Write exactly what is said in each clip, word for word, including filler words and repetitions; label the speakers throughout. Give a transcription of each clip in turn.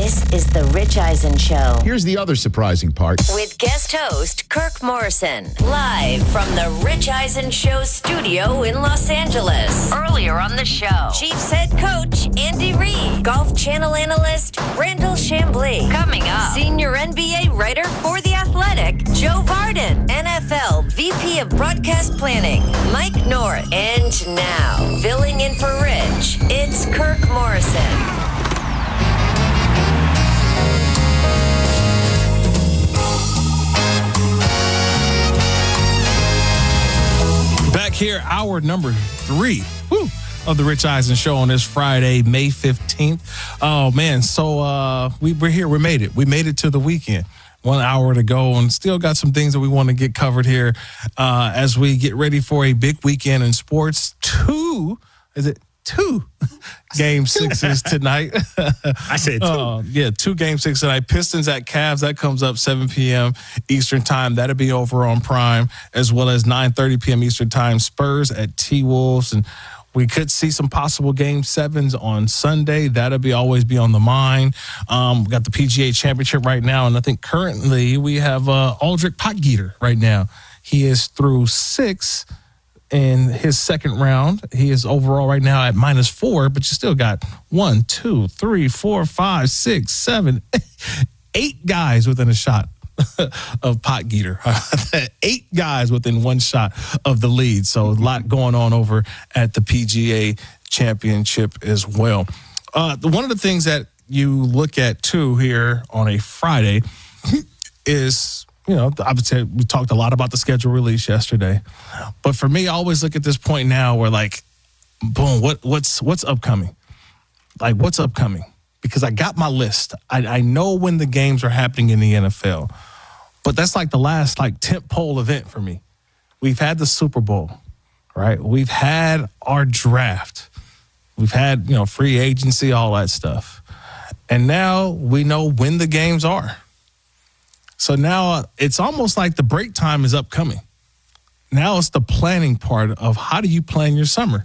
Speaker 1: This is The Rich Eisen Show.
Speaker 2: Here's the other surprising part.
Speaker 1: With guest host Kirk Morrison. Live from The Rich Eisen Show studio in Los Angeles. Earlier on the show, Chiefs head coach Andy Reid. Golf Channel analyst Randall Chambly. Coming up, senior N B A writer for The Athletic, Joe Varden. N F L V P of Broadcast Planning, Mike North. And now, filling in for Rich, it's Kirk Morrison.
Speaker 3: Back here, hour number three woo, of the Rich Eisen Show on this Friday, May fifteenth. Oh, man, so uh, we, we're here. We made it. We made it to the weekend. One hour to go, and still got some things that we want to get covered here uh, as we get ready for a big weekend in sports. Two, is it two game sixes tonight?
Speaker 4: I said two.
Speaker 3: Uh, yeah, two game six tonight. Pistons at Cavs. That comes up seven p.m. Eastern time. That'll be over on Prime, as well as nine thirty p.m. Eastern time. Spurs at T-Wolves, and we could see some possible game sevens on Sunday. That'll be always be on the mind. Um, we got the P G A Championship right now, and I think currently we have uh, Aldrich Potgieter right now. He is through six in his second round. He is overall right now at minus four, but you still got one, two, three, four, five, six, seven, eight guys within a shot of Potgieter. Eight guys within one shot of the lead. So a lot going on over at the P G A Championship as well. Uh, one of the things that you look at too here on a Friday is, you know, I would say we talked a lot about the schedule release yesterday, but for me, I always look at this point now where like, boom, what what's what's upcoming? Like what's upcoming? Because I got my list. I, I know when the games are happening in the N F L, but that's like the last like tentpole event for me. We've had the Super Bowl, right? We've had our draft. We've had, you know, free agency, all that stuff. And now we know when the games are. So now it's almost like the break time is upcoming. Now it's the planning part of how do you plan your summer?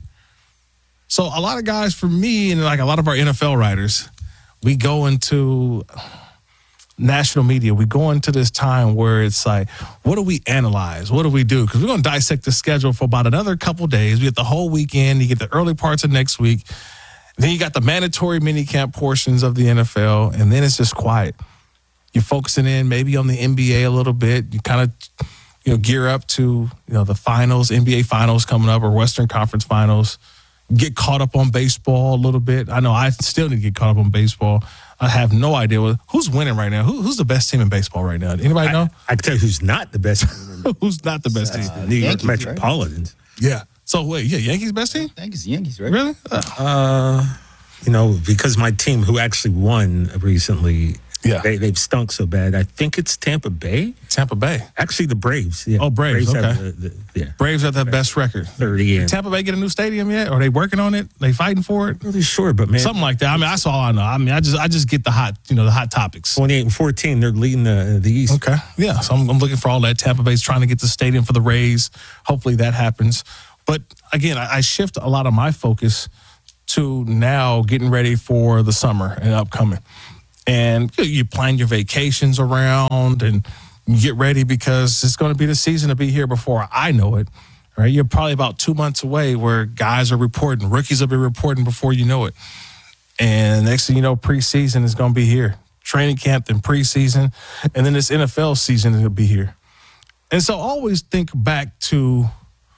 Speaker 3: So a lot of guys, for me, and like a lot of our N F L writers, we go into national media. We go into this time where it's like, what do we analyze? What do we do? Because we're going to dissect the schedule for about another couple days. We get the whole weekend. You get the early parts of next week. Then you got the mandatory minicamp portions of the N F L, and then it's just quiet. You're focusing in maybe on the N B A a little bit. You kind of, you know, gear up to, you know, the finals, N B A finals coming up, or Western Conference finals. Get caught up on baseball a little bit. I know I still need to get caught up on baseball. I have no idea what, who's winning right now. Who, who's the best team in baseball right now? Anybody know?
Speaker 4: I, I can tell you who's not the best team.
Speaker 3: Who's not the best
Speaker 4: uh,
Speaker 3: team?
Speaker 4: The New York
Speaker 5: Yankees,
Speaker 4: Metropolitans.
Speaker 3: Right? Yeah. So wait, yeah, Yankees best team?
Speaker 5: I think it's Yankees, right?
Speaker 3: Really? Uh,
Speaker 4: Uh, you know, because my team, who actually won recently,
Speaker 3: Yeah.
Speaker 4: they, they've stunk so bad. I think it's Tampa Bay.
Speaker 3: Tampa Bay.
Speaker 4: Actually, the Braves. Yeah.
Speaker 3: Oh, Braves, okay.
Speaker 4: Have the, the, yeah.
Speaker 3: Braves have the best record.
Speaker 4: thirty.
Speaker 3: Did Tampa Bay get a new stadium yet? Are they working on it? They fighting for it?
Speaker 4: Really sure, but man,
Speaker 3: Something like that. I mean, that's all I know. I mean, I just I just get the hot, you know, the hot topics.
Speaker 4: twenty-eight and fourteen, they're leading the the East.
Speaker 3: Okay. Yeah. So I'm, I'm looking for all that. Tampa Bay's trying to get the stadium for the Rays. Hopefully that happens. But again, I, I shift a lot of my focus to now getting ready for the summer and upcoming. And you plan your vacations around and you get ready because it's going to be the season to be here before I know it. Right? You're probably about two months away where guys are reporting, rookies will be reporting before you know it. And next thing you know, preseason is going to be here. Training camp, then preseason, and then this N F L season will be here. And so always think back to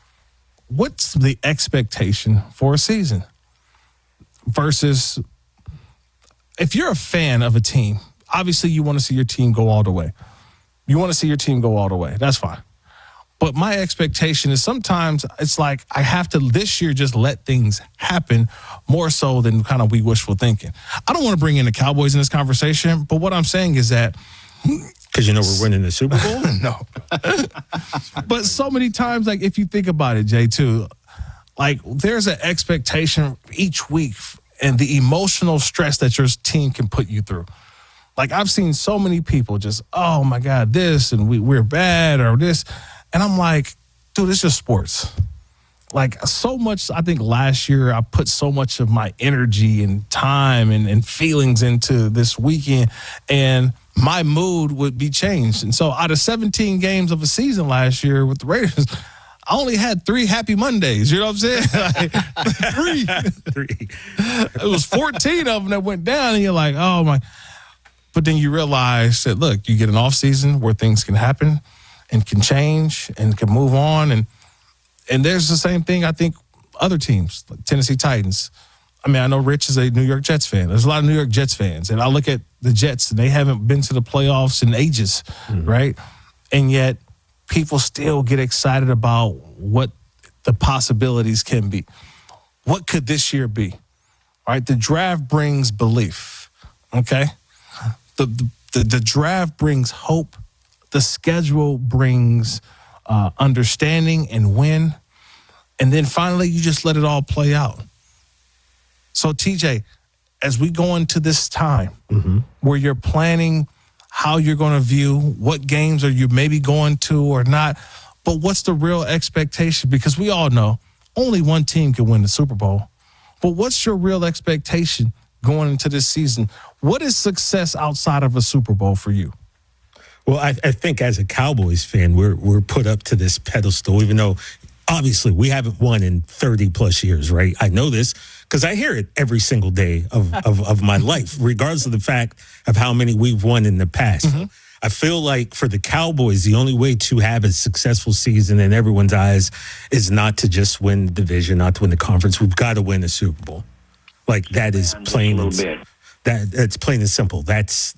Speaker 3: what's the expectation for a season versus if you're a fan of a team, obviously you want to see your team go all the way. You want to see your team go all the way. That's fine. But my expectation is sometimes it's like I have to this year just let things happen more so than kind of we wishful thinking. I don't want to bring in the Cowboys in this conversation, but what I'm saying is that
Speaker 4: because you know we're winning the Super Bowl?
Speaker 3: No. But so many times, like if you think about it, Jay, too, like there's an expectation each week and the emotional stress that your team can put you through. Like I've seen so many people just, oh my God, this and we, we're bad or this. And I'm like, dude, it's just sports. like so much, I think last year I put so much of my energy and time and, and feelings into this weekend, and my mood would be changed. And so out of seventeen games of a season last year with the Raiders, I only had three happy Mondays. You know what I'm saying? Like, three.
Speaker 4: Three.
Speaker 3: It was fourteen of them that went down, and you're like, oh, my. But then you realize that, look, you get an off season where things can happen and can change and can move on. And and there's the same thing, I think, other teams, like Tennessee Titans. I mean, I know Rich is a New York Jets fan. There's a lot of New York Jets fans. And I look at the Jets, and they haven't been to the playoffs in ages, mm-hmm. right? And yet people still get excited about what the possibilities can be. What could this year be? All right, the draft brings belief, okay? The, the, the, the draft brings hope. The schedule brings uh, understanding and win. And then finally, you just let it all play out. So, T J, as we go into this time mm-hmm. where you're planning how you're going to view, what games are you maybe going to or not, but what's the real expectation? Because we all know only one team can win the Super Bowl. But what's your real expectation going into this season? What is success outside of a Super Bowl for you?
Speaker 4: Well, I, I think as a Cowboys fan, we're we're put up to this pedestal, even though obviously we haven't won in thirty plus years, right? I know this because I hear it every single day of, of, of my life, regardless of the fact of how many we've won in the past. Mm-hmm. I feel like for the Cowboys, the only way to have a successful season in everyone's eyes is not to just win the division, not to win the conference. We've got to win a Super Bowl. Like that is plain and that that's plain and simple. That's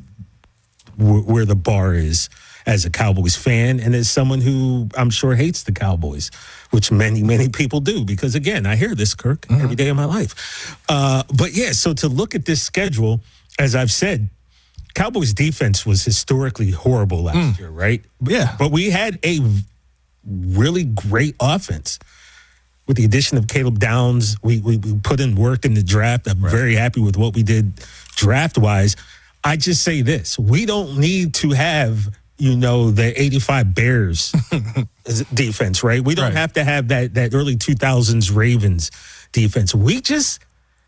Speaker 4: w- where the bar is as a Cowboys fan and as someone who I'm sure hates the Cowboys, which many, many people do. Because again, I hear this, Kirk, mm-hmm. every day of my life. Uh, but yeah, so to look at this schedule, as I've said, Cowboys defense was historically horrible last mm. year, right?
Speaker 3: Yeah.
Speaker 4: But we had a really great offense. With the addition of Caleb Downs, we, we, we put in work in the draft. I'm right. very happy with what we did draft-wise. I just say this. We don't need to have, you know, the eighty-five Bears defense, right? We don't right. have to have that, that early two thousands Ravens defense. We just,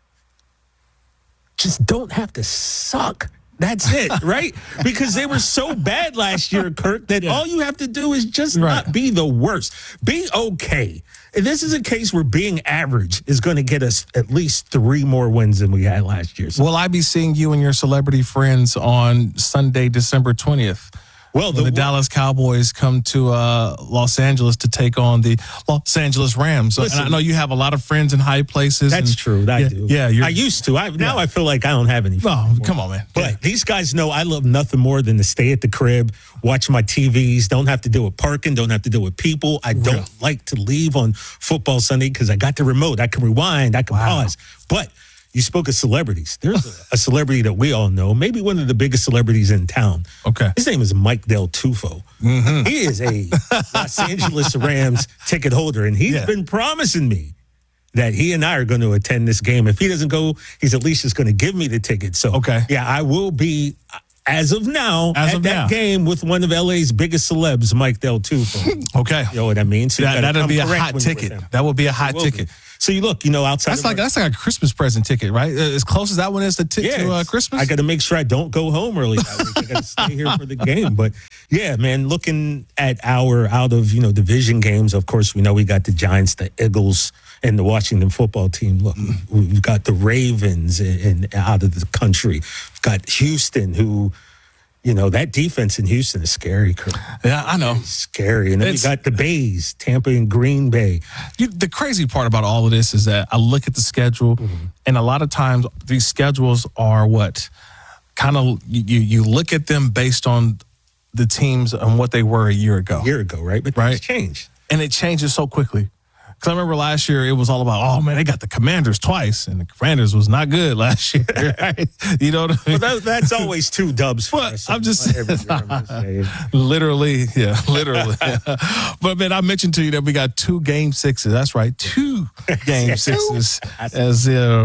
Speaker 4: just don't have to suck. That's it, right? Because they were so bad last year, Kirk, that yeah. all you have to do is just right. not be the worst. Be okay. And this is a case where being average is going to get us at least three more wins than we had last year. So
Speaker 3: will I be seeing you and your celebrity friends on Sunday, December twentieth? Well, the, the Dallas Cowboys come to uh, Los Angeles to take on the Los Angeles Rams. Listen, and I know you have a lot of friends in high places.
Speaker 4: That's
Speaker 3: and,
Speaker 4: true. I
Speaker 3: yeah,
Speaker 4: do.
Speaker 3: Yeah,
Speaker 4: I used to. I, now yeah. I feel like I don't have any.
Speaker 3: Oh, come on, man.
Speaker 4: But yeah. these guys know I love nothing more than to stay at the crib, watch my T Vs, don't have to deal with parking, don't have to deal with people. I don't yeah. like to leave on football Sunday because I got the remote. I can rewind. I can wow. pause. But you spoke of celebrities. There's a, a celebrity that we all know, maybe one of the biggest celebrities in town.
Speaker 3: Okay.
Speaker 4: His name is Mike Del Tufo. Mm-hmm. He is a Los Angeles Rams ticket holder, and he's yeah. been promising me that he and I are going to attend this game. If he doesn't go, he's at least just going to give me the ticket. So,
Speaker 3: okay.
Speaker 4: yeah, I will be, as of now,
Speaker 3: as
Speaker 4: at
Speaker 3: of
Speaker 4: that
Speaker 3: now.
Speaker 4: game with one of L A's biggest celebs, Mike Del Tufo.
Speaker 3: Okay.
Speaker 4: You know what I mean? So
Speaker 3: that, that'll be a hot ticket. That will be a hot ticket.
Speaker 4: Be. So you look, you know, outside.
Speaker 3: That's
Speaker 4: of
Speaker 3: like
Speaker 4: our,
Speaker 3: that's like a Christmas present ticket, right? As close as that one is to, t-
Speaker 4: yeah,
Speaker 3: to uh, Christmas.
Speaker 4: I got to make sure I don't go home early. I got to stay here for the game. But yeah, man, looking at our out of you know division games, of course, we know we got the Giants, the Eagles, and the Washington football team. Look, we've got the Ravens and out of the country. We've got Houston, who. You know, that defense in Houston is scary, Kirk.
Speaker 3: Yeah, I know.
Speaker 4: It's scary. And then it's, we got the Bays, Tampa and Green Bay.
Speaker 3: You, the crazy part about all of this is that I look at the schedule, mm-hmm. and a lot of times these schedules are what kind of you, you look at them based on the teams and what they were a year ago.
Speaker 4: A year ago, right? But
Speaker 3: right?
Speaker 4: It's changed.
Speaker 3: And it changes so quickly. Because I remember last year it was all about, oh, man, they got the Commanders twice, and the Commanders was not good last year. Right? You know what I mean?
Speaker 4: Well, that, that's always two dubs for
Speaker 3: but
Speaker 4: us.
Speaker 3: I'm just saying. Literally, yeah, literally. But, man, I mentioned to you that we got two game sixes. That's right, two game sixes as uh,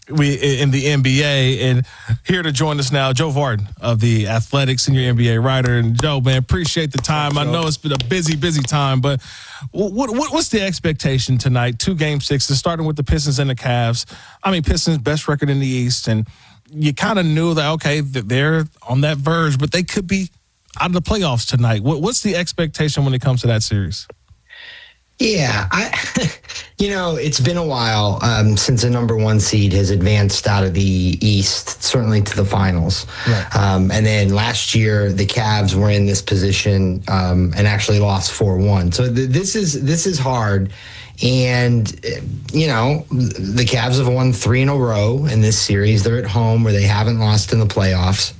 Speaker 3: we in the N B A. And here to join us now, Joe Vardon of the Athletic, senior N B A writer. And Joe, man, appreciate the time. I know it's been a busy, busy time, but what, what what's the expectation tonight? Two game sixes, starting with the Pistons and the Cavs. I mean, Pistons best record in the East, and you kind of knew that okay, that they're on that verge, but they could be out of the playoffs tonight. What, what's the expectation when it comes to that series?
Speaker 5: Yeah, I, you know, it's been a while um, since a number one seed has advanced out of the East, certainly to the finals. Right. Um, and then last year, the Cavs were in this position um, and actually lost four one. So th- this is this is hard. And, you know, the Cavs have won three in a row in this series. They're at home where they haven't lost in the playoffs.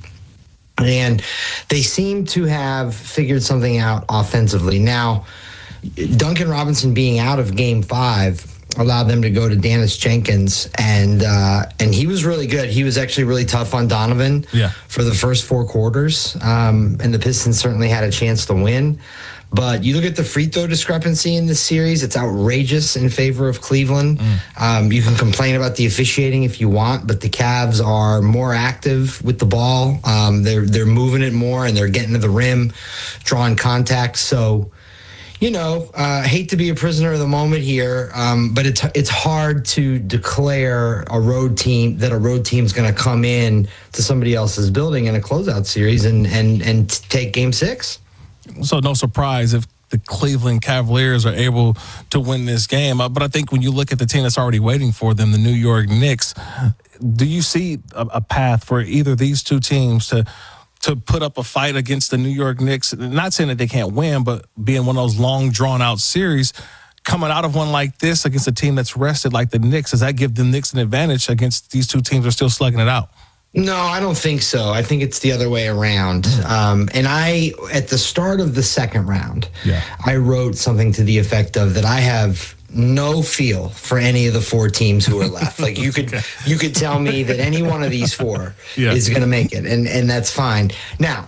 Speaker 5: And they seem to have figured something out offensively. Now, Duncan Robinson being out of game five allowed them to go to Dennis Jenkins, and uh, and he was really good. He was actually really tough on Donovan yeah. for the first four quarters, um, and the Pistons certainly had a chance to win. But you look at the free throw discrepancy in this series, it's outrageous in favor of Cleveland. Mm. Um, you can complain about the officiating if you want, but the Cavs are more active with the ball. Um, they're, they're moving it more, and they're getting to the rim, drawing contact. So, you know, uh, hate to be a prisoner of the moment here, um, but it's it's hard to declare a road team that a road team's going to come in to somebody else's building in a closeout series and and and take Game Six.
Speaker 3: So no surprise if the Cleveland Cavaliers are able to win this game. Uh, but I think when you look at the team that's already waiting for them, the New York Knicks, do you see a, a path for either of these two teams to? to put up a fight against the New York Knicks? Not saying that they can't win, but being one of those long, drawn-out series, coming out of one like this against a team that's rested like the Knicks, does that give the Knicks an advantage against these two teams that are still slugging it out?
Speaker 5: No, I don't think so. I think it's the other way around. Um, and I, at the start of the second round, yeah. I wrote something to the effect of that I have no feel for any of the four teams who are left. Like you could okay. you could tell me that any one of these four yeah. is going to make it, and and that's fine. Now,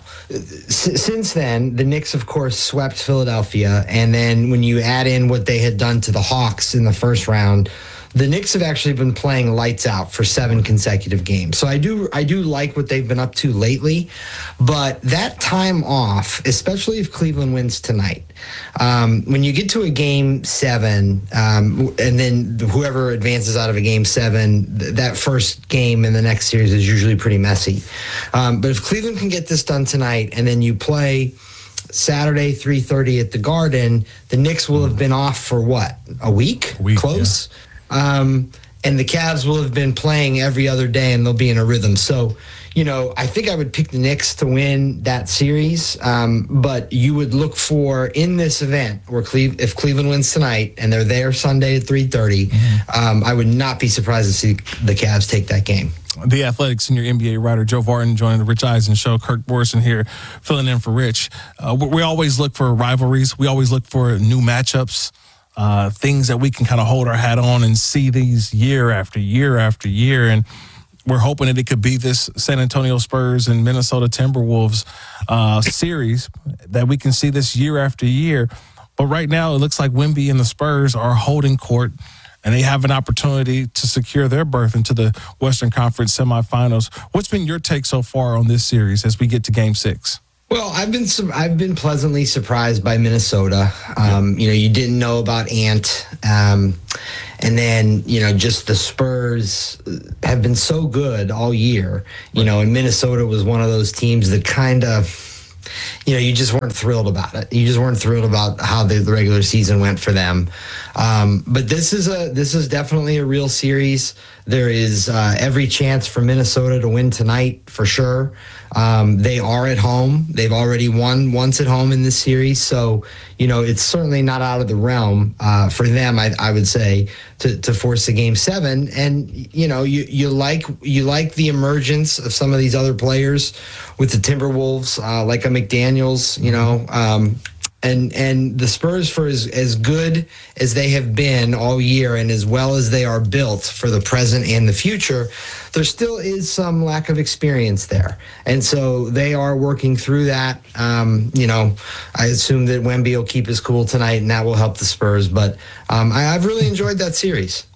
Speaker 5: s- since then, the Knicks, of course, swept Philadelphia, and then when you add in what they had done to the Hawks in the first round, the Knicks have actually been playing lights out for seven consecutive games. So I do I do like what they've been up to lately, but that time off, especially if Cleveland wins tonight, um, when you get to a game seven, um, and then whoever advances out of a game seven, th- that first game in the next series is usually pretty messy. Um, but if Cleveland can get this done tonight, and then you play Saturday, three thirty at the Garden, the Knicks will have been off for what, a week?
Speaker 3: A week
Speaker 5: Close?
Speaker 3: Yeah.
Speaker 5: Um, and the Cavs will have been playing every other day, and they'll be in a rhythm. So, you know, I think I would pick the Knicks to win that series. Um, but you would look for, in this event, where Cleve- if Cleveland wins tonight and they're there Sunday at three thirty, mm-hmm. um, I would not be surprised to see the Cavs take that game.
Speaker 3: The Athletic senior N B A writer Joe Vardon joining the Rich Eisen show. Kirk Morrison here filling in for Rich. Uh, we, we always look for rivalries. We always look for new matchups. Uh, things that we can kind of hold our hat on and see these year after year after year. And we're hoping that it could be this San Antonio Spurs and Minnesota Timberwolves uh, series that we can see this year after year. But right now, it looks like Wemby and the Spurs are holding court, and they have an opportunity to secure their berth into the Western Conference semifinals. What's been your take so far on this series as we get to Game Six?
Speaker 5: Well, I've been I've been pleasantly surprised by Minnesota. Um, you know, you didn't know about Ant, um, and then you know, just the Spurs have been so good all year. You know, and Minnesota was one of those teams that kind of, you know, you just weren't thrilled about it. You just weren't thrilled about how the, the regular season went for them. Um, but this is a this is definitely a real series. There is uh, every chance for Minnesota to win tonight for sure. Um, they are at home. They've already won once at home in this series. So, you know, it's certainly not out of the realm uh, for them, I, I would say, to, to force a game seven. And, you know, you, you like you like the emergence of some of these other players with the Timberwolves, uh, like a McDaniels, you know, um, and and the Spurs, for as, as good as they have been all year and as well as they are built for the present and the future, there still is some lack of experience there. And so they are working through that. Um, you know, I assume that Wemby will keep his cool tonight, and that will help the Spurs. But um, I, I've really enjoyed that series.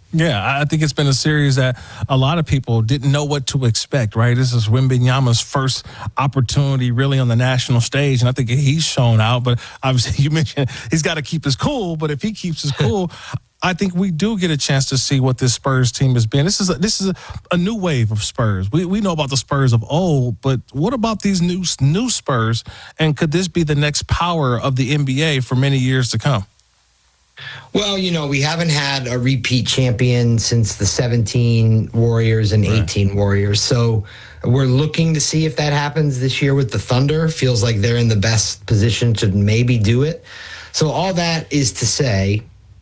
Speaker 3: Yeah, I think it's been a series that a lot of people didn't know what to expect, right? This is Wembanyama's first opportunity really on the national stage, and I think he's shown out. But obviously, you mentioned he's got to keep his cool, but if he keeps his cool, I think we do get a chance to see what this Spurs team has been. This is a, this is a, a new wave of Spurs. We we know about the Spurs of old, but what about these new new Spurs? And could this be the next power of the N B A for many years to come?
Speaker 5: Well, you know, we haven't had a repeat champion since the seventeen Warriors and
Speaker 3: Right.
Speaker 5: eighteen Warriors. So we're looking to see if that happens this year with the Thunder. Feels like they're in the best position to maybe do it. So all that is to say,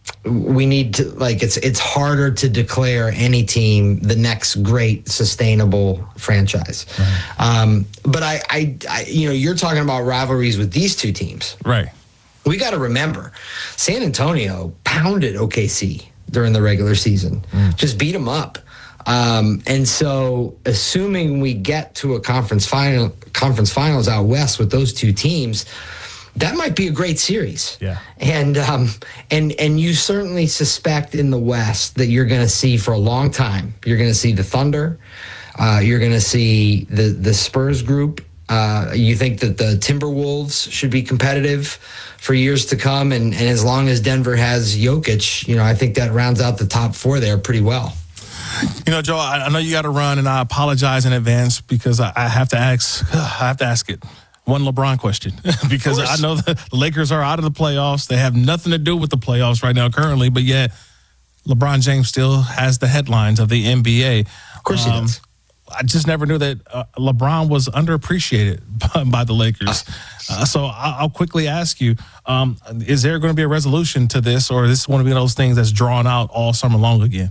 Speaker 5: we need to, like, it's it's harder to declare any team the next great sustainable franchise. Right. Um, but I, I, I, you know, you're talking about rivalries with these two teams.
Speaker 3: Right.
Speaker 5: We got to remember, San Antonio pounded O K C during the regular season, mm. just beat them up. Um, and so, assuming we get to a conference final, conference finals out west with those two teams, that might be a great series.
Speaker 3: Yeah.
Speaker 5: And um, and and you certainly suspect in the West that you're going to see for a long time. You're going to see the Thunder. Uh, you're going to see the the Spurs group. Uh, you think that the Timberwolves should be competitive for years to come, and, and as long as Denver has Jokic, you know, I think that rounds out the top four there pretty well.
Speaker 3: You know, Joe, I, I know you got to run, and I apologize in advance because I, I have to ask. I have to ask it. One LeBron question because I know the Lakers are out of the playoffs. They have nothing to do with the playoffs right now currently, but yet LeBron James still has the headlines of the N B A.
Speaker 5: Of course he does.
Speaker 3: I just never knew that uh, LeBron was underappreciated by, by the Lakers. Uh, so I'll, I'll quickly ask you, um, is there going to be a resolution to this, or is this one of those things that's drawn out all summer long again?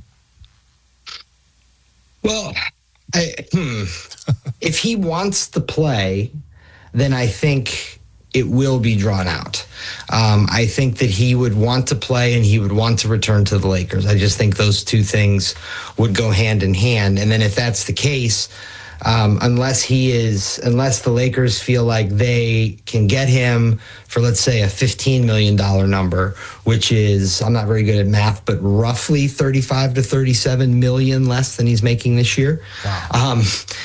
Speaker 5: Well, I, hmm. if he wants to play, then I think it will be drawn out. Um, I think that he would want to play and he would want to return to the Lakers. I just think those two things would go hand in hand. And then if that's the case, um, unless he is, unless the Lakers feel like they can get him for, let's say, a fifteen million dollars number, which is, I'm not very good at math, but roughly thirty-five to thirty-seven million less than he's making this year. Wow. Um,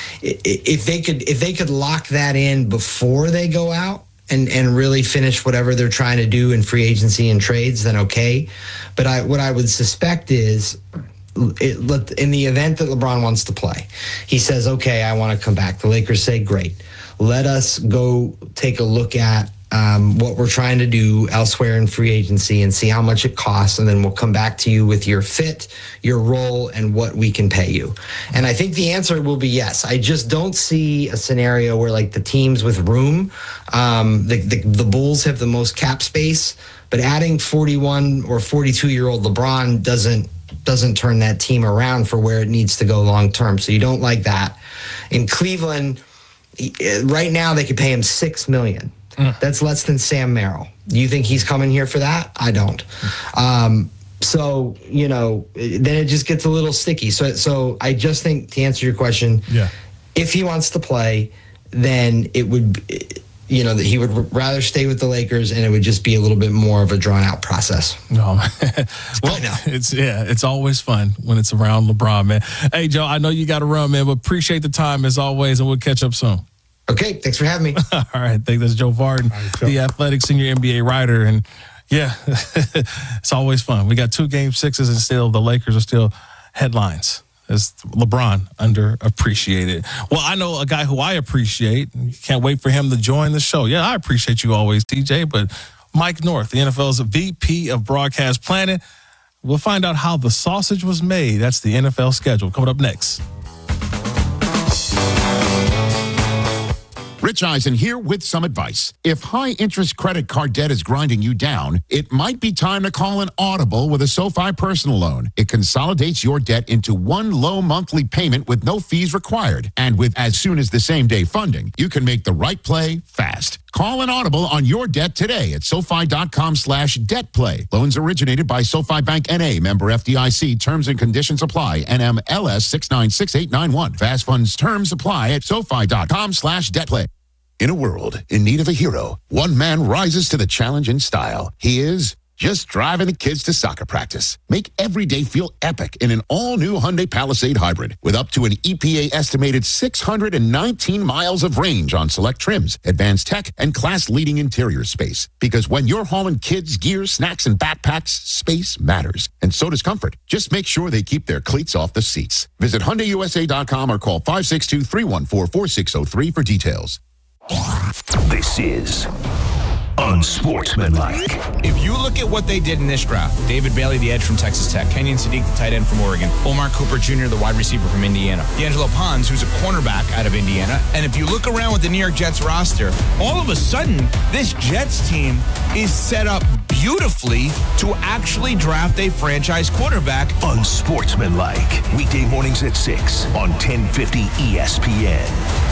Speaker 5: if they could, if they could lock that in before they go out, And, and really finish whatever they're trying to do in free agency and trades, then okay. But I, what I would suspect is, it, in the event that LeBron wants to play, he says, okay, I want to come back. The Lakers say, great. Let us go take a look at um, what we're trying to do elsewhere in free agency and see how much it costs, and then we'll come back to you with your fit, your role, and what we can pay you. And I think the answer will be yes. I just don't see a scenario where, like, the teams with room, um, the, the the Bulls have the most cap space, but adding forty-one or forty-two-year-old LeBron doesn't doesn't turn that team around for where it needs to go long term. So you don't like that. In Cleveland, right now they could pay him six million dollars. Mm. That's less than Sam Merrill. You think he's coming here for that? I don't. Um, so, you know, then it just gets a little sticky. So, so I just think, to answer your question,
Speaker 3: yeah.
Speaker 5: if he wants to play, then it would, you know, that he would rather stay with the Lakers, and it would just be a little bit more of a drawn out process.
Speaker 3: No, well, it's yeah, it's always fun when it's around LeBron, man. Hey, Joe, I know you got to run, man, but appreciate the time as always, and we'll catch up soon.
Speaker 5: Okay, thanks for having me.
Speaker 3: All right, I think that's Joe Vardon, right, the Athletic senior N B A writer, and yeah, it's always fun. We got two game sixes, and still the Lakers are still headlines. As LeBron underappreciated. Well, I know a guy who I appreciate. Can't wait for him to join the show. Yeah, I appreciate you always, T J, but Mike North, the N F L's V P of Broadcast Planning. We'll find out how the sausage was made. That's the N F L schedule. Coming up next.
Speaker 2: Rich Eisen here with some advice. If high-interest credit card debt is grinding you down, it might be time to call an Audible with a SoFi personal loan. It consolidates your debt into one low monthly payment with no fees required. And with as soon as the same day funding, you can make the right play fast. Call an Audible on your debt today at SoFi.com slash debt play. Loans originated by SoFi Bank N A, member F D I C. Terms and conditions apply. N M L S six nine six eight nine one. Fast funds terms apply at SoFi.com slash debt play. In a world in need of a hero, one man rises to the challenge in style. He is just driving the kids to soccer practice. Make every day feel epic in an all-new Hyundai Palisade Hybrid with up to an E P A estimated six hundred nineteen miles of range on select trims, advanced tech, and class-leading interior space. Because when you're hauling kids, gear, snacks, and backpacks, space matters. And so does comfort. Just make sure they keep their cleats off the seats. Visit Hyundai U S A dot com or call five six two, three one four, four six zero three for details.
Speaker 6: This is Unsportsmanlike.
Speaker 7: If you look at what they did in this draft, David Bailey, the edge from Texas Tech, Kenyon Sadiq, the tight end from Oregon, Omar Cooper Junior, the wide receiver from Indiana, D'Angelo Pons, who's a cornerback out of Indiana. And if you look around with the New York Jets roster, all of a sudden, this Jets team is set up beautifully to actually draft a franchise quarterback.
Speaker 6: Unsportsmanlike. Weekday mornings at six on ten fifty E S P N.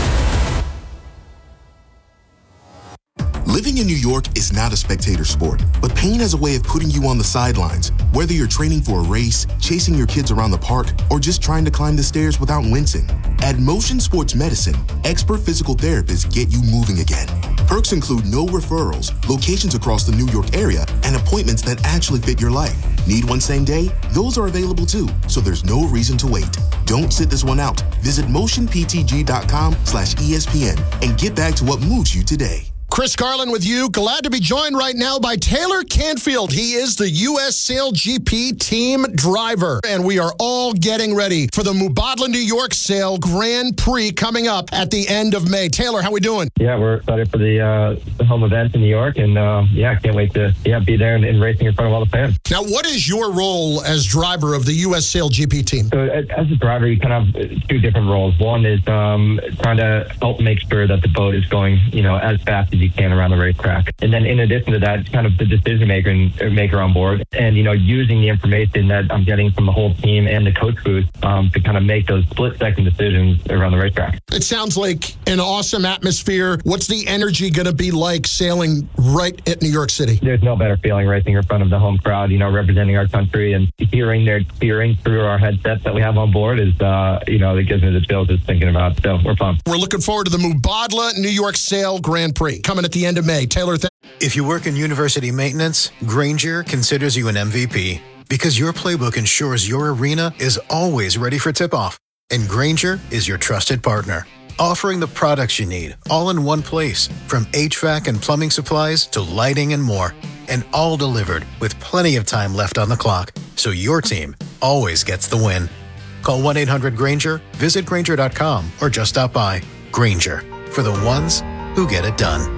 Speaker 8: Living in New York is not a spectator sport, but pain has a way of putting you on the sidelines. Whether you're training for a race, chasing your kids around the park, or just trying to climb the stairs without wincing. At Motion Sports Medicine, expert physical therapists get you moving again. Perks include no referrals, locations across the New York area, and appointments that actually fit your life. Need one same day? Those are available too, so there's no reason to wait. Don't sit this one out. Visit motion p t g dot com slash E S P N and get back to what moves you today.
Speaker 9: Chris Carlin with you. Glad to be joined right now by Taylor Canfield. He is the U S Sail G P team driver. And we are all getting ready for the Mubadala New York Sail Grand Prix coming up at the end of May. Taylor, how we doing?
Speaker 10: Yeah, we're excited for the, uh, the home event in New York. And uh, yeah, can't wait to yeah be there and, and racing in front of all the fans.
Speaker 9: Now, what is your role as driver of the U S Sail G P team?
Speaker 10: So as a driver, you kind of have two different roles. One is um, trying to help make sure that the boat is going, you know, as fast as you can around the racetrack. And then in addition to that, kind of the decision maker maker on board and, you know, using the information that I'm getting from the whole team and the coach booth um, to kind of make those split second decisions around the racetrack.
Speaker 9: It sounds like an awesome atmosphere. What's the energy going to be like sailing right at New York City?
Speaker 10: There's no better feeling racing in front of the home crowd, you know, representing our country and hearing their cheering through our headsets that we have on board is, uh, you know, it gives me the chills just thinking about it. So we're pumped.
Speaker 9: We're looking forward to the Mubadala New York Sail Grand Prix coming at the end of May. Taylor, th-
Speaker 11: if you work in university maintenance, Grainger considers you an M V P because your playbook ensures your arena is always ready for tip-off. And Grainger is your trusted partner, offering the products you need all in one place, from H V A C and plumbing supplies to lighting and more, and all delivered with plenty of time left on the clock, so your team always gets the win. Call one eight hundred Grainger, visit Grainger dot com, or just stop by. Grainger, for the ones who get it done.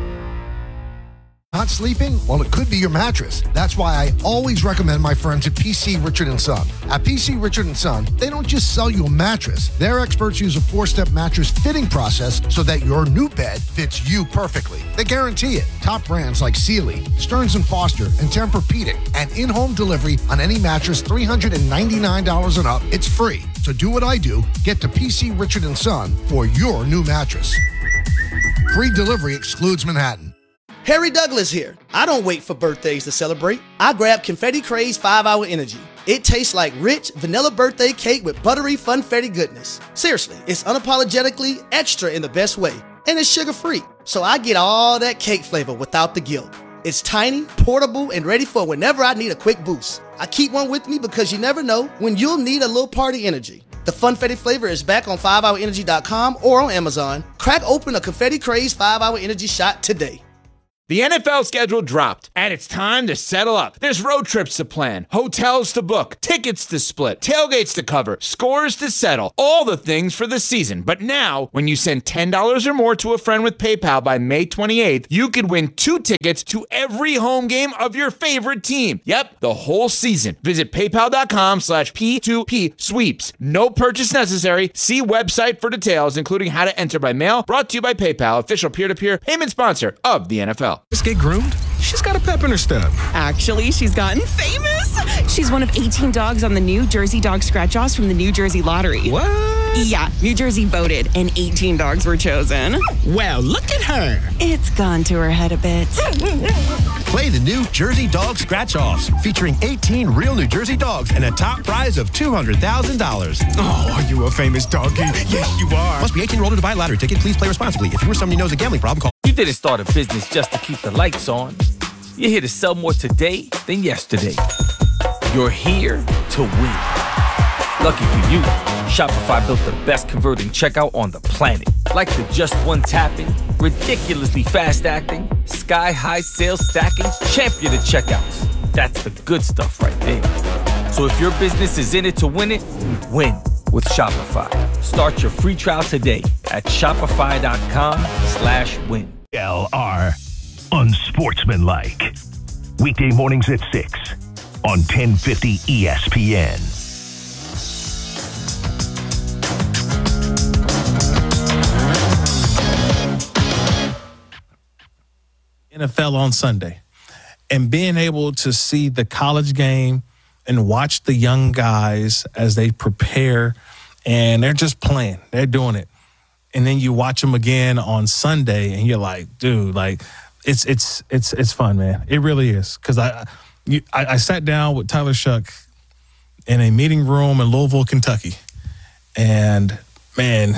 Speaker 12: Not sleeping? Well, it could be your mattress. That's why I always recommend my friends at P C Richard and Son. At P C Richard and Son, they don't just sell you a mattress. Their experts use a four-step mattress fitting process so that your new bed fits you perfectly. They guarantee it. Top brands like Sealy, Stearns and Foster, and Tempur-Pedic, and in-home delivery on any mattress three hundred ninety-nine dollars and up. It's free. So do what I do. Get to P C Richard and Son for your new mattress. Free delivery excludes Manhattan.
Speaker 13: Harry Douglas here. I don't wait for birthdays to celebrate. I grab Confetti Craze five hour Energy. It tastes like rich vanilla birthday cake with buttery funfetti goodness. Seriously, it's unapologetically extra in the best way. And it's sugar-free, so I get all that cake flavor without the guilt. It's tiny, portable, and ready for whenever I need a quick boost. I keep one with me because you never know when you'll need a little party energy. The Funfetti flavor is back on five hour energy dot com or on Amazon. Crack open a Confetti Craze five hour Energy shot today.
Speaker 14: The N F L schedule dropped, and it's time to settle up. There's road trips to plan, hotels to book, tickets to split, tailgates to cover, scores to settle, all the things for the season. But now, when you send ten dollars or more to a friend with PayPal by May twenty-eighth, you could win two tickets to every home game of your favorite team. Yep, the whole season. Visit paypal.com slash P2P sweeps. No purchase necessary. See website for details, including how to enter by mail. Brought to you by PayPal, official peer-to-peer payment sponsor of the N F L.
Speaker 3: Let's get groomed. She's got a pep in her step.
Speaker 15: Actually, she's gotten famous. She's one of eighteen dogs on the New Jersey Dog Scratch-Offs from the New Jersey Lottery.
Speaker 3: What?
Speaker 15: Yeah, New Jersey voted, and eighteen dogs were chosen.
Speaker 16: Well, look at her.
Speaker 15: It's gone to her head a bit.
Speaker 16: Play the New Jersey Dog Scratch-Offs, featuring eighteen real New Jersey dogs and a top prize of two hundred thousand dollars.
Speaker 3: Oh, are you a famous doggy? Yes, you are.
Speaker 16: Must be eighteen or older to buy a lottery ticket. Please play responsibly. If you or somebody knows a gambling problem, call.
Speaker 17: You didn't start a business just to keep the lights on. you're here to sell more today than yesterday. You're here to win. Lucky for you, Shopify built the best converting checkout on the planet. Like the just one tapping, ridiculously fast acting, sky-high sales stacking, champion of checkouts. That's the good stuff right there. So if your business is in it to win it, win with Shopify. Start your free trial today at shopify.com slash win.
Speaker 6: L R, unsportsmanlike. Weekday mornings at six on ten fifty E S P N.
Speaker 3: N F L on Sunday, and being able to see the college game and watch the young guys as they prepare, and they're just playing, they're doing it. And then you watch them again on Sunday, and you're like, dude, like it's it's it's it's fun, man. It really is. Because I, you, I I sat down with Tyler Shuck in a meeting room in Louisville, Kentucky, and man,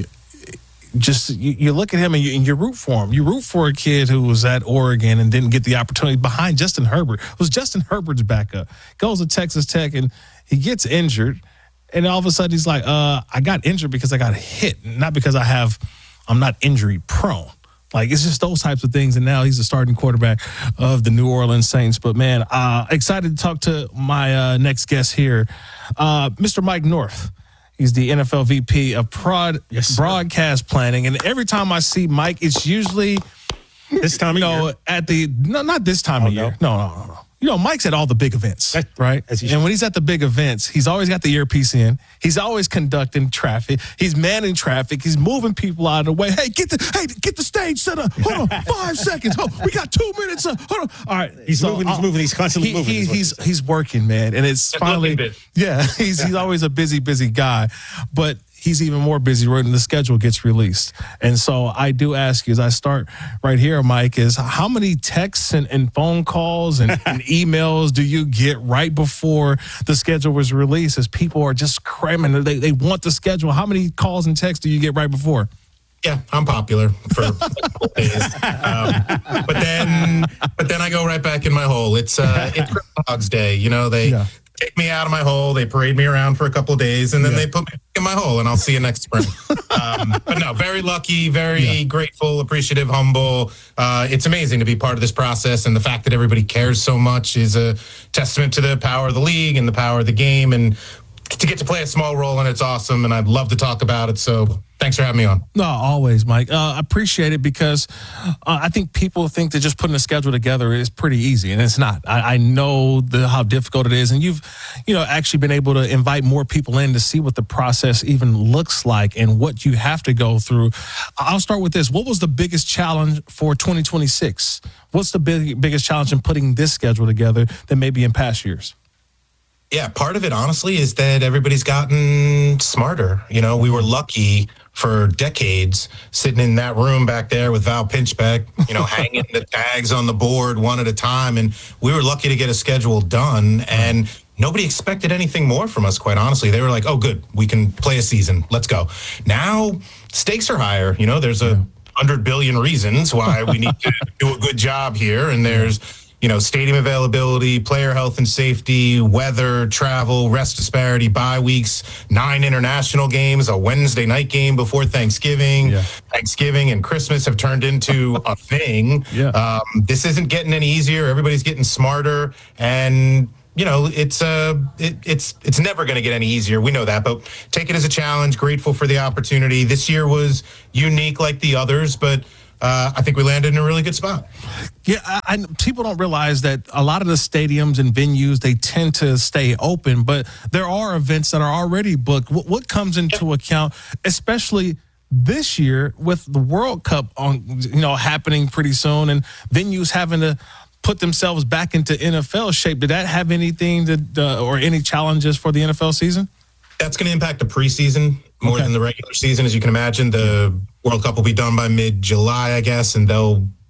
Speaker 3: just you, you look at him and you, and you root for him. You root for a kid who was at Oregon and didn't get the opportunity behind Justin Herbert. It was Justin Herbert's backup. Goes to Texas Tech and he gets injured. And all of a sudden he's like, uh, I got injured because I got hit, not because I have, I'm not injury prone. Like, it's just those types of things. And now he's the starting quarterback of the New Orleans Saints. But, man, uh, excited to talk to my uh, next guest here, uh, Mister Mike North. He's the N F L V P of prod, yes, broadcast planning. And every time I see Mike, it's usually
Speaker 4: this time of
Speaker 3: you know,
Speaker 4: year.
Speaker 3: At the, no, not this time
Speaker 4: oh,
Speaker 3: of year. No, no, no, no. You know, Mike's at all the big events, That's, right? And when he's at the big events, he's always got the earpiece in. He's always conducting traffic. He's manning traffic. He's moving people out of the way. Hey, get the hey, get the stage set up. Hold on, five seconds. Oh, we got two minutes. Uh, hold on. All right,
Speaker 4: he's so, moving. He's uh, moving. He's constantly
Speaker 3: he,
Speaker 4: moving.
Speaker 3: He, he's he's working, man, and it's That's finally yeah. He's he's always a busy, busy guy, but he's even more busy when the schedule gets released. And so I do ask you, as I start right here, Mike, is how many texts and, and phone calls and, and emails do you get right before the schedule was released as people are just cramming? They, they want the schedule. How many calls and texts do you get right before?
Speaker 18: Yeah, I'm popular for a couple days, um, but then, but then I go right back in my hole. It's uh, it's Groundhog's Day, you know. They yeah. take me out of my hole, they parade me around for a couple of days, and then yeah. they put me in my hole, and I'll see you next spring. um, but no, very lucky, very yeah. grateful, appreciative, humble. Uh, it's amazing to be part of this process, and the fact that everybody cares so much is a testament to the power of the league and the power of the game, and to get to play a small role in it's awesome, and I'd love to talk about it. So thanks for having me on.
Speaker 3: No, always, Mike. Uh, I appreciate it because uh, I think people think that just putting a schedule together is pretty easy, and it's not. I, I know the, how difficult it is, and you've, you know, actually been able to invite more people in to see what the process even looks like and what you have to go through. I'll start with this. What was the biggest challenge for twenty twenty-six? What's the big, biggest challenge in putting this schedule together than maybe in past years?
Speaker 18: Yeah, part of it, honestly, is that everybody's gotten smarter. You know, we were lucky for decades sitting in that room back there with Val Pinchbeck, you know, hanging the tags on the board one at a time. And we were lucky to get a schedule done. And nobody expected anything more from us, quite honestly. They were like, oh, good, we can play a season. Let's go. Now, stakes are higher. You know, there's a hundred billion reasons why we need to do a good job here. And there's, you know, stadium availability, player health and safety, weather, travel, rest disparity, bye weeks, nine international games, a Wednesday night game before Thanksgiving. Yeah. Thanksgiving and Christmas have turned into a thing. Yeah. Um, this isn't getting any easier. Everybody's getting smarter, and you know, it's uh, it, it's it's never going to get any easier. We know that, but take it as a challenge. Grateful for the opportunity. This year was unique, like the others, but. Uh, I think we landed in a really good spot.
Speaker 3: Yeah, I, I, people don't realize that a lot of the stadiums and venues, they tend to stay open, but there are events that are already booked. What, what comes into account, especially this year with the World Cup on, you know, happening pretty soon and venues having to put themselves back into N F L shape? Did that have anything to, uh, or any challenges for the N F L season?
Speaker 18: That's going to impact the preseason more okay. than the regular season, as you can imagine. The World Cup will be done by mid-July, I guess, and they'll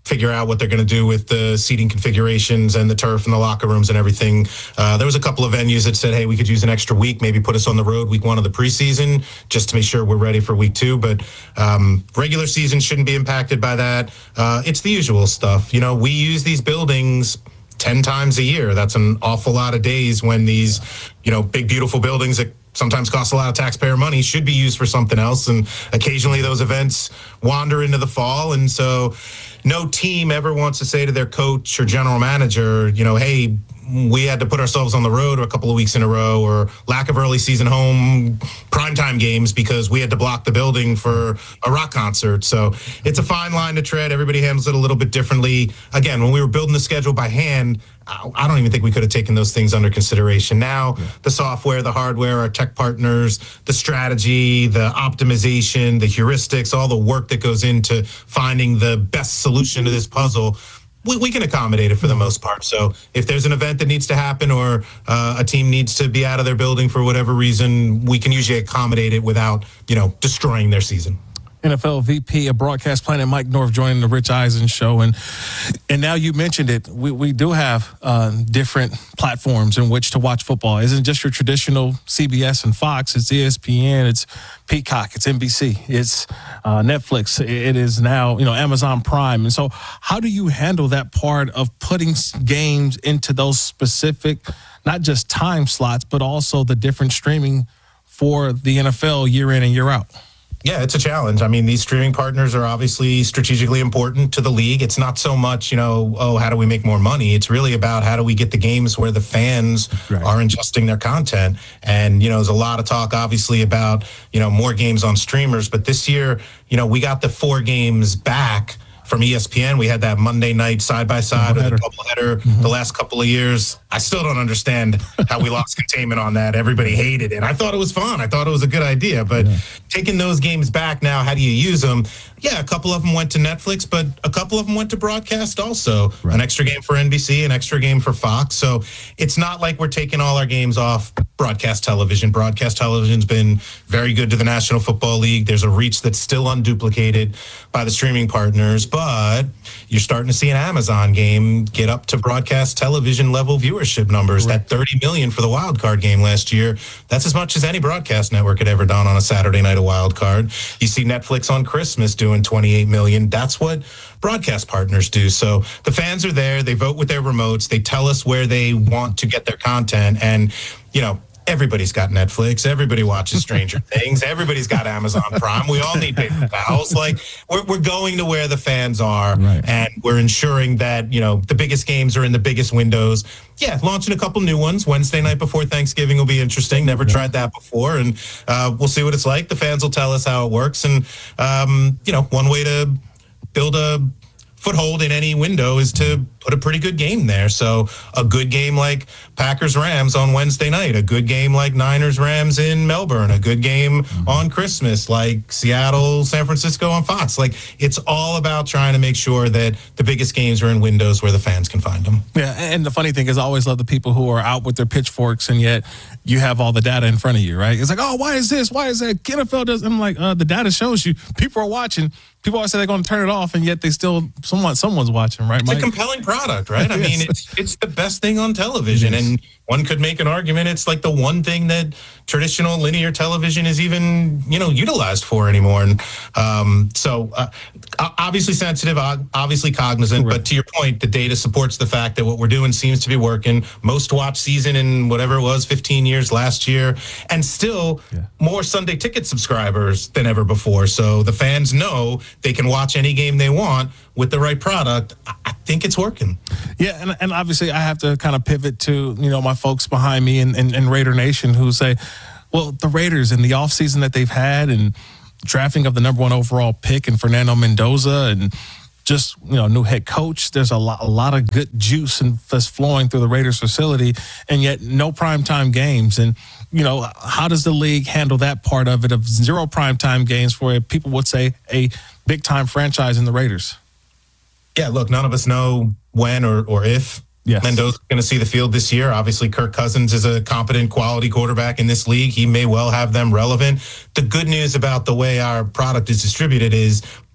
Speaker 18: figure out what they're going to do with the seating configurations and the turf and the locker rooms and everything. Uh, there was a couple of venues that said, hey, we could use an extra week, maybe put us on the road week one of the preseason just to make sure we're ready for week two. But um, regular season shouldn't be impacted by that. Uh, it's the usual stuff. You know, we use these buildings ten times a year. That's an awful lot of days when these, you know, big, beautiful buildings that sometimes cost a lot of taxpayer money should be used for something else. And occasionally those events wander into the fall. And so no team ever wants to say to their coach or general manager, you know, hey, we had to put ourselves on the road a couple of weeks in a row, or lack of early season home primetime games because we had to block the building for a rock concert. So it's a fine line to tread. Everybody handles it a little bit differently. Again, when we were building the schedule by hand, I don't even think we could have taken those things under consideration. Now, yeah. the software, the hardware, our tech partners, the strategy, the optimization, the heuristics, all the work that goes into finding the best solution to this puzzle, we, we can accommodate it for the most part. So if there's an event that needs to happen, or uh, a team needs to be out of their building for whatever reason, we can usually accommodate it without, you know, destroying their season.
Speaker 3: N F L V P of Broadcast Planet, Mike North, joining the Rich Eisen Show. And and now you mentioned it, we, we do have uh, different platforms in which to watch football. It isn't just your traditional C B S and Fox. It's E S P N, it's Peacock, it's N B C, it's uh, Netflix. It is now, you know, Amazon Prime. And so how do you handle that part of putting games into those specific, not just time slots, but also the different streaming for the N F L year in and year out?
Speaker 18: Yeah, it's a challenge. I mean, these streaming partners are obviously strategically important to the league. It's not so much, you know, oh, how do we make more money? It's really about how do we get the games where the fans right. are ingesting their content. And, you know, there's a lot of talk, obviously, about, you know, more games on streamers. But this year, you know, we got the four games back from E S P N. We had that Monday night side-by-side or the doubleheader mm-hmm. the last couple of years. I still don't understand how we lost containment on that. Everybody hated it. I thought it was fun. I thought it was a good idea. But yeah. taking those games back now, how do you use them? Yeah, a couple of them went to Netflix, but a couple of them went to broadcast also. Right. An extra game for N B C, an extra game for Fox. So it's not like we're taking all our games off broadcast television. Broadcast television's been very good to the National Football League. There's a reach that's still unduplicated by the streaming partners, but you're starting to see an Amazon game get up to broadcast television level viewership numbers. Right. That thirty million for the wild card game last year, that's as much as any broadcast network had ever done on a Saturday night of wild card. You see Netflix on Christmas doing twenty-eight million. That's what broadcast partners do. So the fans are there. They vote with their remotes. They tell us where they want to get their content. And, you know, everybody's got Netflix. Everybody watches Stranger Things. Everybody's got Amazon Prime. We all need paper towels. Like, we're, we're going to where the fans are, right. and we're ensuring that, you know, the biggest games are in the biggest windows. Yeah, launching a couple new ones. Wednesday night before Thanksgiving will be interesting. Never yeah. tried that before, and uh, we'll see what it's like. The fans will tell us how it works. And, um, you know, one way to build a foothold in any window is to put a pretty good game there. So a good game like Packers-Rams on Wednesday night, a good game like Niners-Rams in Melbourne, a good game mm-hmm. on Christmas like Seattle-San Francisco on Fox. Like, it's all about trying to make sure that the biggest games are in windows where the fans can find them.
Speaker 3: Yeah, and the funny thing is I always love the people who are out with their pitchforks, and yet you have all the data in front of you, right? It's like, oh, why is this? Why is that? N F L does. I'm like, uh, the data shows you. People are watching. People always say they're going to turn it off, and yet they still, someone, someone's watching, right,
Speaker 18: It's
Speaker 3: Mike?
Speaker 18: a compelling product, right? I mean, it's it's the best thing on television, and one could make an argument it's like the one thing that traditional linear television is even, you know, utilized for anymore. And um, so uh, obviously sensitive, obviously cognizant, right. but to your point, the data supports the fact that what we're doing seems to be working. Most watched season in whatever it was, fifteen years last year, and still yeah. more Sunday ticket subscribers than ever before. So the fans know they can watch any game they want with the right product. I think it's working.
Speaker 3: Yeah, and, and obviously I have to kind of pivot to, you know, my folks behind me in, in, in Raider Nation who say, well, the Raiders in the offseason that they've had and drafting of the number one overall pick and Fernando Mendoza and just, you know, new head coach, there's a lot, a lot of good juice and that's flowing through the Raiders facility, and yet no primetime games. And, you know, how does the league handle that part of it of zero primetime games for, people would say, a big-time franchise in the Raiders?
Speaker 18: Yeah, look, none of us know when or, or if yes. Mendoza's going to see the field this year. Obviously, Kirk Cousins is a competent, quality quarterback in this league. He may well have them relevant. The good news about the way our product is distributed is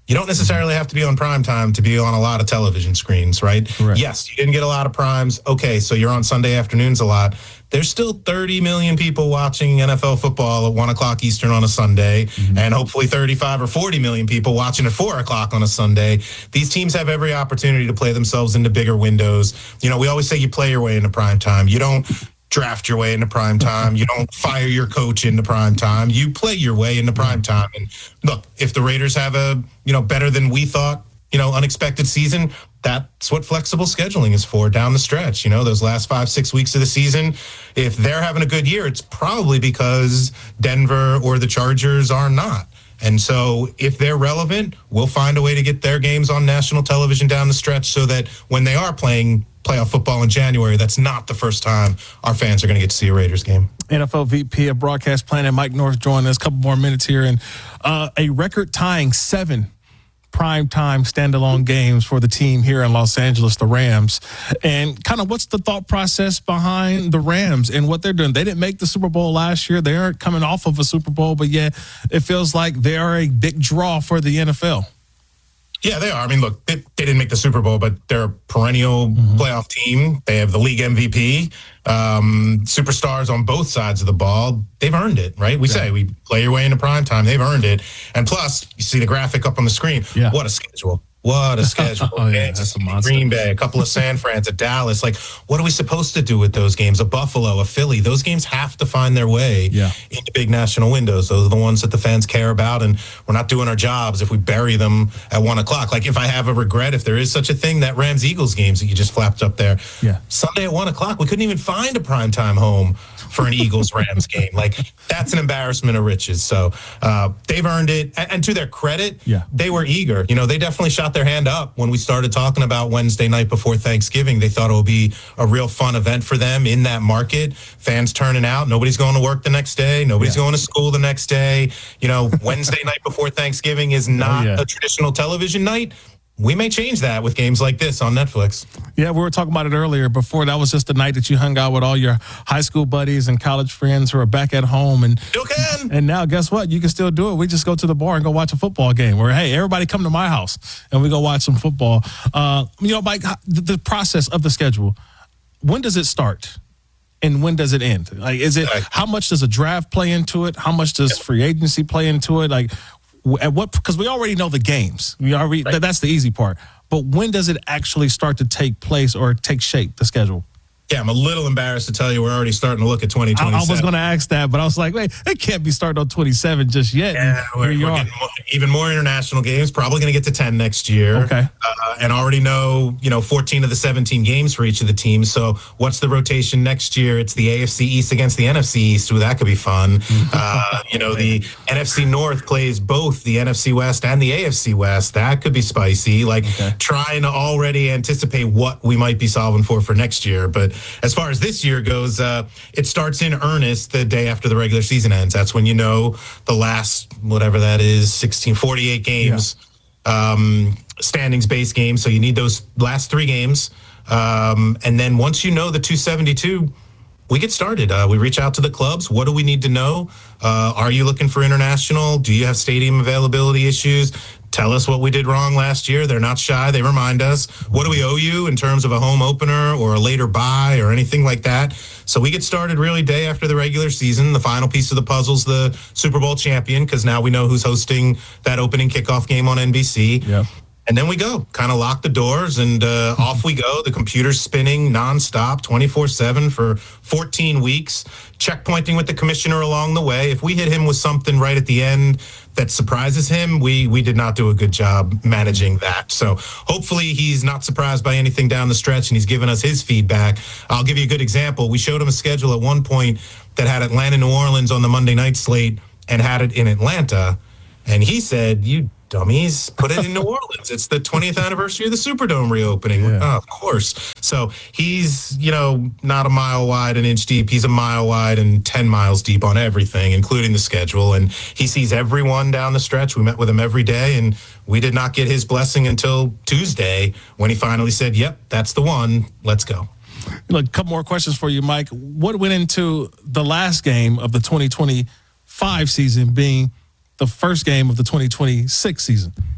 Speaker 18: you don't necessarily have to be on prime time to be on a lot of television screens, right?
Speaker 3: Correct.
Speaker 18: Yes, you didn't get a lot of primes. Okay, so you're on Sunday afternoons a lot. There's still thirty million people watching N F L football at one o'clock Eastern on a Sunday, mm-hmm. and hopefully thirty-five or forty million people watching at four o'clock on a Sunday. These teams have every opportunity to play themselves into bigger windows. You know, we always say you play your way into prime time. You don't draft your way into prime time. You don't fire your coach into prime time. You play your way into prime time. And look, if the Raiders have a, you know, better than we thought, you know, unexpected season, that's what flexible scheduling is for down the stretch. You know, those last five, six weeks of the season, if they're having a good year, it's probably because Denver or the Chargers are not. And so if they're relevant, we'll find a way to get their games on national television down the stretch so that when they are playing playoff football in January, that's not the first time our fans are going to get to see a Raiders game.
Speaker 3: N F L V P of Broadcast Planning, Mike North, joining us. A couple more minutes here. And uh, a record-tying seven primetime standalone games for the team here in Los Angeles, the Rams. And kind of what's the thought process behind the Rams and what they're doing? They didn't make the Super Bowl last year. They aren't coming off of a Super Bowl, but yet it feels like they are a big draw for the N F L.
Speaker 18: Yeah, they are. I mean, look, they, they didn't make the Super Bowl, but they're a perennial mm-hmm. playoff team. They have the league M V P, um, superstars on both sides of the ball. They've earned it, right? We yeah. say we play your way into prime time. They've earned it. And plus, you see the graphic up on the screen. Yeah. What a schedule. What a schedule.
Speaker 3: oh, yeah, that's a monster.
Speaker 18: Green Bay, a couple of San Frans, a Dallas. Like, what are we supposed to do with those games? A Buffalo, a Philly. Those games have to find their way yeah. into big national windows. Those are the ones that the fans care about, and we're not doing our jobs if we bury them at one o'clock. Like, if I have a regret, if there is such a thing, that Rams-Eagles games that you just flapped up there.
Speaker 3: Yeah.
Speaker 18: Sunday at one o'clock, we couldn't even find a primetime home for an Eagles-Rams game. Like, that's an embarrassment of riches. So uh, they've earned it. And, and to their credit,
Speaker 3: yeah.
Speaker 18: they were eager. You know, they definitely shot their hand up when we started talking about Wednesday night before Thanksgiving. They thought it would be a real fun event for them in that market. Fans turning out. Nobody's going to work the next day. Nobody's yeah. going to school the next day. You know, Wednesday night before Thanksgiving is not oh, yeah. a traditional television night. We may change that with games like this on Netflix.
Speaker 3: Yeah, we were talking about it earlier. Before, that was just the night that you hung out with all your high school buddies and college friends who are back at home. And
Speaker 18: still can.
Speaker 3: And now, guess what? You can still do it. We just go to the bar and go watch a football game. Where, hey, everybody come to my house and we go watch some football. Uh, you know, Mike, the, the process of the schedule, when does it start? And when does it end? Like, is it, how much does a draft play into it? How much does free agency play into it? Like, at what, because we already know the games. We already right. that's the easy part. But when does it actually start to take place or take shape, the schedule?
Speaker 18: Yeah, I'm a little embarrassed to tell you we're already starting to look at twenty twenty-seven.
Speaker 3: I, I was going to ask that, but I was like, wait, it can't be starting on twenty-seven just yet.
Speaker 18: Yeah, we're, we're getting more, even more international games, probably going to get to ten next year.
Speaker 3: Okay.
Speaker 18: Uh, and already know, you know, fourteen of the seventeen games for each of the teams. So what's the rotation next year? It's the A F C East against the N F C East. Ooh, that could be fun. uh, you know, the N F C North plays both the N F C West and the A F C West. That could be spicy. Like okay. trying to already anticipate what we might be solving for for next year. But as far as this year goes, uh, it starts in earnest the day after the regular season ends. That's when you know the last, whatever that is, sixteen, forty-eight games, yeah. um, standings-based games. So you need those last three games. Um, and then once you know the two seventy-two, we get started. Uh, we reach out to the clubs. What do we need to know? Uh, are you looking for international? Do you have stadium availability issues? Tell us what we did wrong last year. They're not shy. They remind us. What do we owe you in terms of a home opener or a later buy or anything like that? So we get started really day after the regular season. The final piece of the puzzle is the Super Bowl champion, because now we know who's hosting that opening kickoff game on N B C.
Speaker 3: Yeah.
Speaker 18: And then we go, kind of lock the doors, and uh, off we go. The computer's spinning nonstop, twenty-four seven for fourteen weeks, checkpointing with the commissioner along the way. If we hit him with something right at the end that surprises him, we we did not do a good job managing that. So hopefully he's not surprised by anything down the stretch, and he's given us his feedback. I'll give you a good example. We showed him a schedule at one point that had Atlanta, New Orleans on the Monday night slate and had it in Atlanta, and he said, you dummies, put it in New Orleans. It's the twentieth anniversary of the Superdome reopening. Yeah. Oh, of course. So he's, you know, not a mile wide, an inch deep. He's a mile wide and ten miles deep on everything, including the schedule. And he sees everyone down the stretch. We met with him every day, and we did not get his blessing until Tuesday when he finally said, yep, that's the one. Let's go.
Speaker 3: Look, a couple more questions for you, Mike. What went into the last game of the twenty twenty-five season being the first game of the twenty twenty-six season?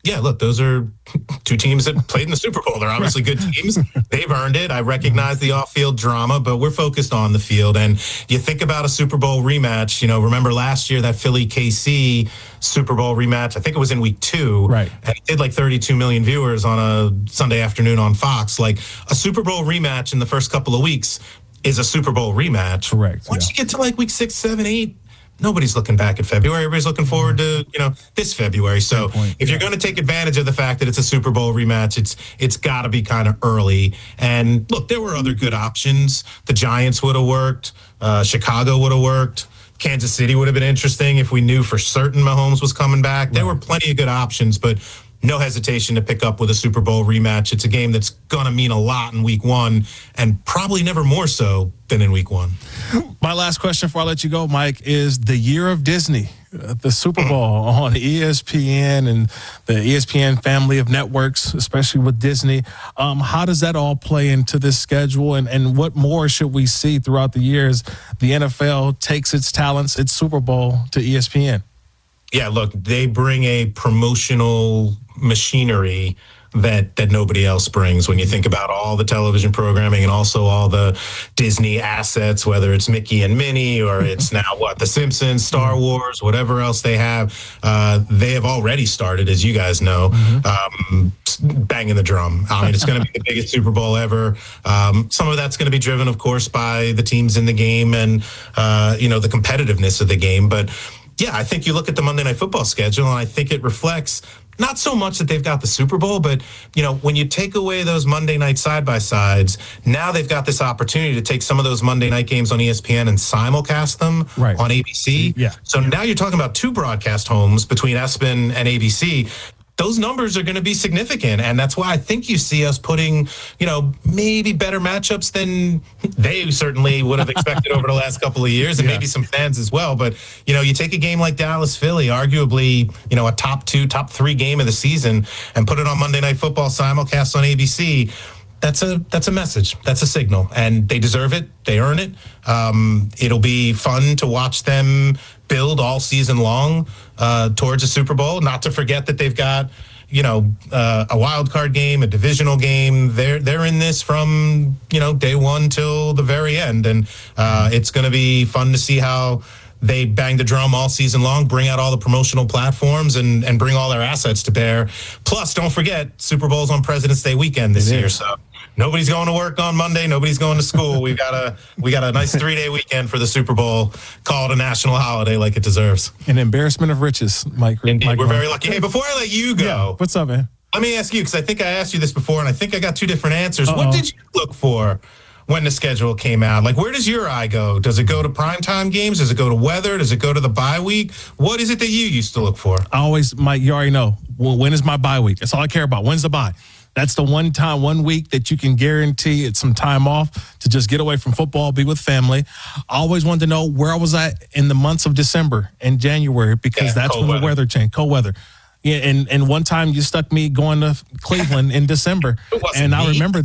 Speaker 18: yeah, look, those are two teams that played in the Super Bowl. They're obviously good teams. They've earned it. I recognize the off-field drama, but we're focused on the field. And you think about a Super Bowl rematch, you know, remember last year that Philly K C Super Bowl rematch, I think it was in week two.
Speaker 3: Right.
Speaker 18: And it did like thirty-two million viewers on a Sunday afternoon on Fox. Like a Super Bowl rematch in the first couple of weeks is a Super Bowl rematch.
Speaker 3: Correct.
Speaker 18: Once
Speaker 3: yeah.
Speaker 18: you get to like week six, seven, eight, nobody's looking back at February. Everybody's looking forward to, you know, this February. So
Speaker 3: point,
Speaker 18: if
Speaker 3: yeah.
Speaker 18: you're going to take advantage of the fact that it's a Super Bowl rematch, it's it's got to be kind of early. And look, there were other good options. The Giants would have worked. Uh, Chicago would have worked. Kansas City would have been interesting if we knew for certain Mahomes was coming back. There were plenty of good options, but no hesitation to pick up with a Super Bowl rematch. It's a game that's going to mean a lot in week one and probably never more so than in week one.
Speaker 3: My last question before I let you go, Mike, is the year of Disney, uh, the Super Bowl on E S P N and the E S P N family of networks, especially with Disney. Um, how does that all play into this schedule? And, and what more should we see throughout the years? The N F L takes its talents, its Super Bowl to E S P N.
Speaker 18: Yeah, look, they bring a promotional machinery that that nobody else brings when you think about all the television programming and also all the Disney assets, whether it's Mickey and Minnie or it's now what, The Simpsons, Star Wars, whatever else they have. Uh, they have already started, as you guys know, um, banging the drum. I mean, it's going to be the biggest Super Bowl ever. Um, some of that's going to be driven, of course, by the teams in the game and, uh, you know, the competitiveness of the game. But yeah, I think you look at the Monday Night Football schedule, and I think it reflects not so much that they've got the Super Bowl, but, you know, when you take away those Monday night side-by-sides, now they've got this opportunity to take some of those Monday night games on E S P N and simulcast them
Speaker 3: right.
Speaker 18: on A B C.
Speaker 3: Yeah.
Speaker 18: So now you're talking about two broadcast homes between ESPN and A B C. Those numbers are going to be significant, and that's why I think you see us putting, you know, maybe better matchups than they certainly would have expected over the last couple of years, and yeah. maybe some fans as well. But, you know, you take a game like Dallas-Philly, arguably, you know, a top two, top three game of the season, and put it on Monday Night Football simulcast on A B C. That's a that's a message. That's a signal, and they deserve it. They earn it. Um, it'll be fun to watch them build all season long uh, towards a Super Bowl. Not to forget that they've got, you know, uh, a wild card game, a divisional game. They're they're in this from, you know, day one till the very end, and uh, it's going to be fun to see how they bang the drum all season long, bring out all the promotional platforms, and and bring all their assets to bear. Plus, don't forget, Super Bowl's on President's Day weekend this year, so nobody's going to work on Monday. Nobody's going to school. We've got a we got a nice three day weekend for the Super Bowl. Call it a national holiday like it deserves.
Speaker 3: An embarrassment of riches, Mike.
Speaker 18: Indeed,
Speaker 3: Mike
Speaker 18: we're
Speaker 3: Rowe.
Speaker 18: very lucky. Hey, before I let you go,
Speaker 3: yeah, what's up, man?
Speaker 18: Let me ask you, because I think I asked you this before, and I think I got two different answers.
Speaker 3: Uh-oh.
Speaker 18: What did you look for when the schedule came out? Like, where does your eye go? Does it go to primetime games? Does it go to weather? Does it go to the bye week? What is it that you used to look for?
Speaker 3: I always, Mike, you already know. Well, when is my bye week? That's all I care about. When's the bye? That's the one time, one week that you can guarantee it's some time off to just get away from football, be with family. I always wanted to know where I was at in the months of December and January, because
Speaker 18: Yeah,
Speaker 3: that's
Speaker 18: cold
Speaker 3: when
Speaker 18: weather.
Speaker 3: the weather changed, cold weather. Yeah, and, and one time you stuck me going to Cleveland in December, and I
Speaker 18: me.
Speaker 3: remember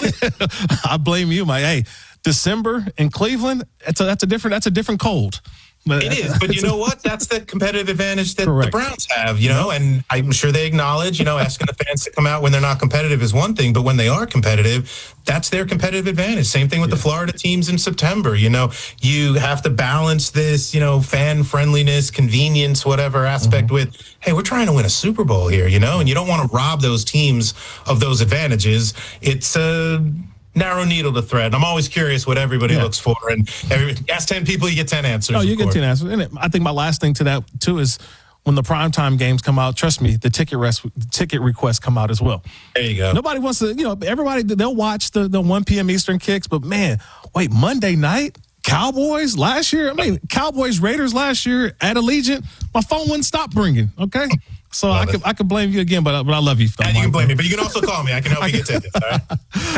Speaker 3: that. I blame you, Mike. Hey, December in Cleveland, that's a, that's a different that's a different cold. But
Speaker 18: It is, but you know what? That's the competitive advantage that
Speaker 3: Correct.
Speaker 18: the Browns have, you know, and I'm sure they acknowledge, you know, asking the fans to come out when they're not competitive is one thing, but when they are competitive, that's their competitive advantage. Same thing with yeah. the Florida teams in September. You know, you have to balance this, you know, fan friendliness, convenience, whatever aspect mm-hmm. with, hey, we're trying to win a Super Bowl here, you know, and you don't want to rob those teams of those advantages. It's a narrow needle to thread. I'm always curious what everybody yeah. looks for, and every, ask ten people, you get ten answers.
Speaker 3: Oh, you
Speaker 18: of
Speaker 3: get
Speaker 18: course.
Speaker 3: ten answers. And it, I think my last thing to that too is when the primetime games come out. Trust me, the ticket rest, the ticket requests come out as well.
Speaker 18: There you go.
Speaker 3: Nobody wants to, you know, everybody they'll watch the the one p.m. Eastern kicks, but man, wait, Monday night. Cowboys last year. I mean, Cowboys Raiders last year at Allegiant. My phone wouldn't stop ringing. Okay, so love I could it. I could blame you again, but but I love you.
Speaker 18: And you can blame me, but you can also call me. I can help you get tickets. All right.